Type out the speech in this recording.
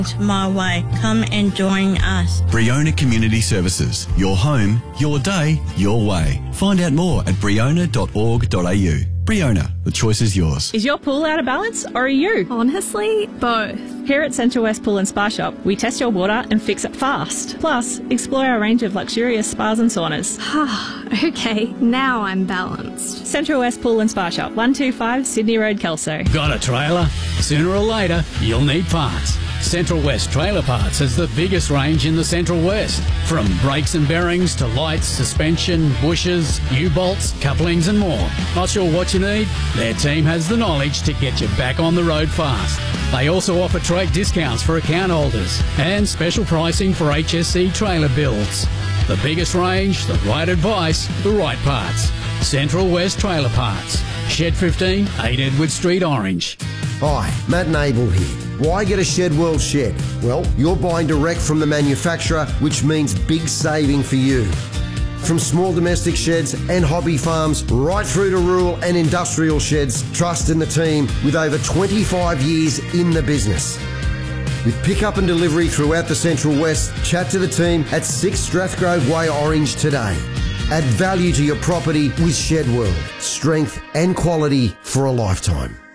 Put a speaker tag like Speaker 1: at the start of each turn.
Speaker 1: my way. Come and join us.
Speaker 2: Briona Community Services. Your home, your day, your way. Find out more at briona.org.au. Briona, the choice is yours.
Speaker 3: Is your pool out of balance or are you?
Speaker 4: Honestly, both.
Speaker 3: Here at Central West Pool and Spa Shop, we test your water and fix it fast. Plus, explore our range of luxurious spas and saunas.
Speaker 4: Okay, now I'm balanced.
Speaker 3: Central West Pool and Spa Shop, 125 Sydney Road, Kelso.
Speaker 5: Got a trailer? Sooner or later, you'll need parts. Central West Trailer Parts has the biggest range in the Central West. From brakes and bearings to lights, suspension, bushers, U-bolts, couplings and more. Not sure what you need? Their team has the knowledge to get you back on the road fast. They also offer trade discounts for account holders and special pricing for HSC trailer builds. The biggest range, the right advice, the right parts. Central West Trailer Parts. Shed 15, 8 Edward Street, Orange.
Speaker 6: Hi, Matt and Abel here. Why get a Shed World shed? Well, you're buying direct from the manufacturer, which means big saving for you. From small domestic sheds and hobby farms, right through to rural and industrial sheds, trust in the team with over 25 years in the business. With pickup and delivery throughout the Central West, chat to the team at 6 Strathgrove Way, Orange today. Add value to your property with Shed World. Strength and quality for a lifetime.